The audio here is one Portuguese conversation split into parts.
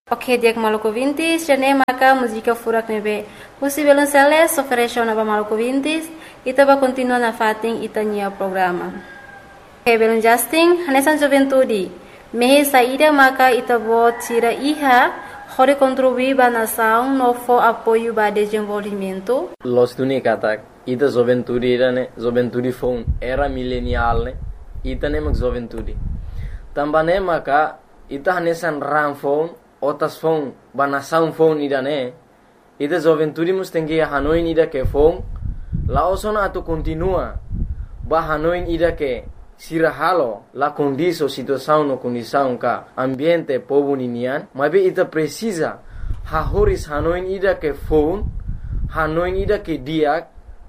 Ok, dia que Maluco 20, já maka música furak nebe. Usi belum seles oferece na Maluco 20, ita ba continua na fating itanya programa. Ok, belum Justin, hanesan juventude. Mehe saída maka ita bo tira iha, hore contribuir ba nação no fo apoio ba desenvolvimento. Los tuni katak, ita juventude phone era milenial ne, ita ne mak juventude. Tambane maka ita hanesan ram phone otas phone banasaun phone ida ne ida juventude mustengi hanoin ida ke phone la osona atu continua ba hanoin ida ke sirahalo la condiso situação no condição ka ambiente povo ninian mabe ita precisa hahoris hanoin ida ke phone hanoin ida ke diak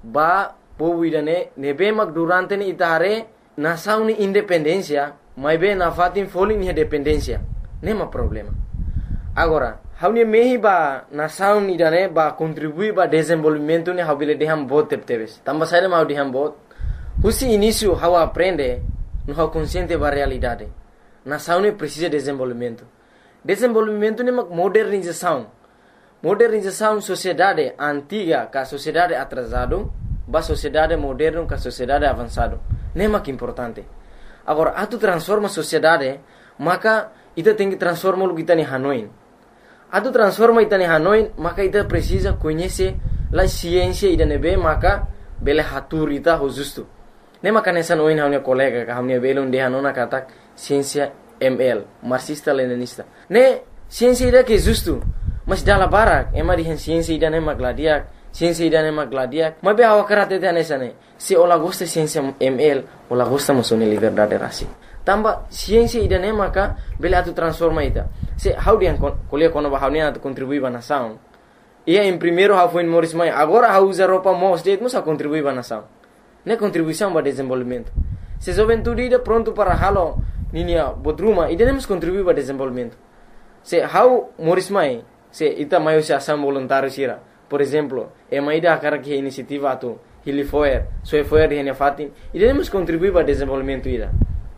ba povo ida ne nebe mak durante ni itare nasaun ni independencia mabe na fatin falling ni dependencia nema problema. Agora, haunia mehi ba nasaun idane ba contribui ba desenvolvimento ne habile deham bot tepteves. Tamba saída mau deham bot. Husi início how aprende no how consciente ba realidade. Nasaun ne precisa desenvolvimento. Desenvolvimento ne modernização. Modernização sociedade antiga ka sociedade atrasado ba sociedade moderno ka sociedade avançado. Nema que importante. Agora, atu transforma sociedade, maka ita tem que transformar o que está em Hanoi. Atu transforma ita em Hanoi, maka ita precisa conhecer a ciência ida nebe, maka bele hatur ita ho justo. Ne maka nessa noin hamne colega ka hamne belon de hanona katak ciência ML, marxista leninista. Ne ciência ida que justo, mas dala barak, ema di ciência ida ne magladiak, ciência ida ne magladiak. Mabe awa karate te nessa ne. Se ola gosta ciência ML, ola gosta musone liberdade rasi. Tamba ciência ida ne maka bele atu transforma ita. Se how dia kuliah kono ba how ne atu contribui ba nação. Ia em primeiro how foi Morris Mai, agora how usa roupa mo state musa contribui ba nação. Ne contribuição ba desenvolvimento. Se juventude ida pronto para halo ninia bodruma ida ne mus contribui ba desenvolvimento. Se how Morris Mai, se ita maio se ação voluntário sira. Por exemplo, ida akara que iniciativa atu Hilifoer, Soefoer di hene fatin, ida ne mus contribui ba desenvolvimento ida.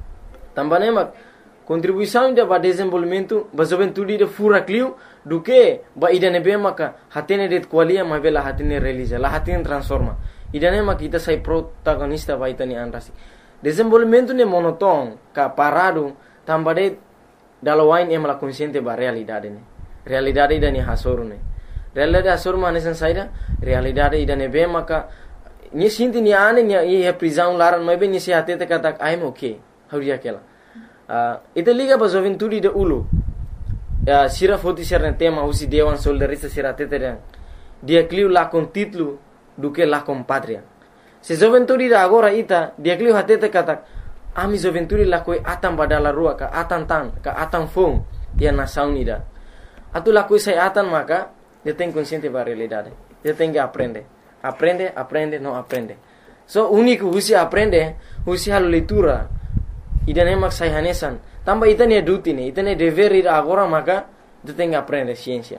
Também mak contribuição ida ba desenvolvimento ba juventude ida fura clio do que ba ida nebe maka hatene det qualia ma bela hatene realiza la hatene transforma ida ne mak ita sai protagonista ba ita ni anrasi desenvolvimento ne monoton ka parado tambade dalawain emala consciente ba realidade ida ni hasoru ne realidade hasoru manesan saida realidade ida nebe maka ni sinti ni ane ni e prisão laran ma be ni se hatete kata I'm okay hauria kela ita liga ba juventude de ulu sira foti serne tema usi dewan soldarista sira teteren dia cliu la con título do que la con patria se juventude da agora ita dia cliu hatete kata ami juventude la koi atan badala rua ka atan tan ka atan fong dia nação unida atu la koi sai atan maka dia tem consciente ba realidade dia tem que aprende não aprende so único usi aprende usi halo leitura ida ne mak sai hanesan tamba ita ne duty ne ita ne dever ida agora maka tu tem que aprender ciência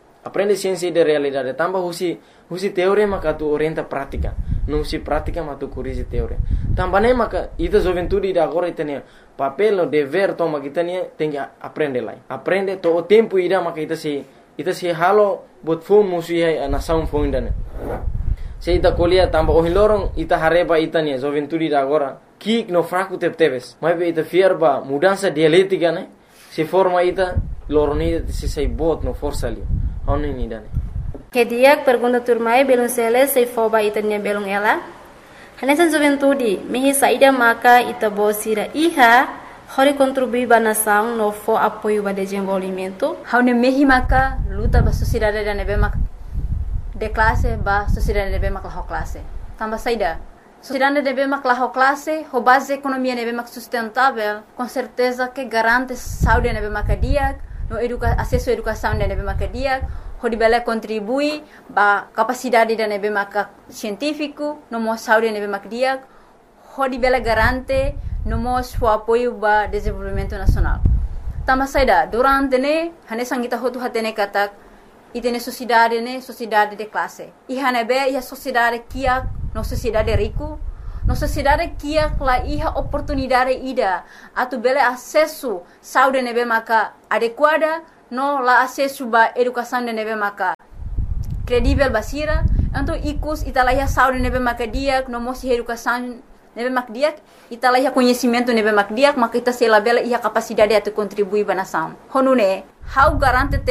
de realidade tamba husi teoria maka tu orienta prática não se prática mas tu corrige teoria tamba ne maka ita juventude ida agora ita ne papel no dever toma kita ne tem que aprender lá aprende to o tempo ida maka ita se halo bot phone musi ai nação phone dane se ita kolia tamba o hilorong ita hareba ita ne juventude ida agora kik no fraco tepteves mas be ita fierba mudança dialética né se forma ita loroni se sai bot no força ali oni ni dane Que dia pergunta turmai belum sele se foba ita ne belum ela hanesan juventude mehi saída maka ita bosira iha hori contribuir ba nação no fo apoio ba desenvolvimento haune mehi maka luta ba sociedade da nebe maka de classe ba sociedade nebe maka ho classe tamba saída sociedade deve maklah classe, ho base economia deve mak sustentável, com certeza que garante saúde deve makadiak, no acesso à educação deve makadiak, ho dibele contribui ba capacidade deve mak científico, no mo saúde deve makadiak, ho dibele garante no mo o apoio ba desenvolvimento nacional. Tama saida durante ne hane sangita ho tu hatene katak itene sociedade de classe. I hane be ia sociedade kia no sociedade rico, no sociedade kia la iha oportunidade ida atu bele acesso saúde nebe maka adequada no la acesso ba educação de nebe maka credível basira, então icus italaiha saúde nebe maka dia, no mosi educação nebe mak dia, italaiha conhecimento nebe mak dia, maka ita sela bela ia capacidade de contribuir ba nação. Honune, how garante